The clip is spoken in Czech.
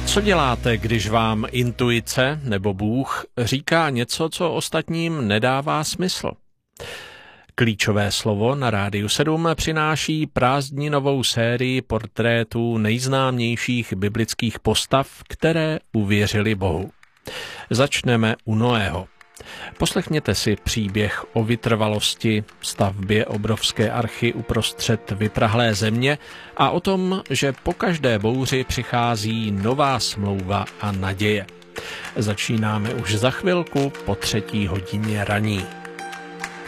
Co děláte, když vám intuice nebo Bůh říká něco, co ostatním nedává smysl? Klíčové slovo na Rádiu 7 přináší prázdninovou sérii portrétů nejznámějších biblických postav, které uvěřili Bohu. Začneme u Noého. Poslechněte si příběh o vytrvalosti, stavbě obrovské archy uprostřed vyprahlé země a o tom, že po každé bouři přichází nová smlouva a naděje. Začínáme už za chvilku po 3. hodině raní.